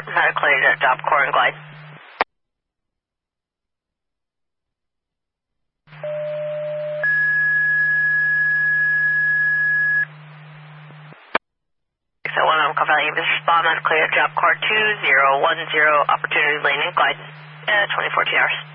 Not clear to drop core and glide. So one I'm calling you, respond, not clear to drop core 2010, opportunity landing, glide, 24 hours.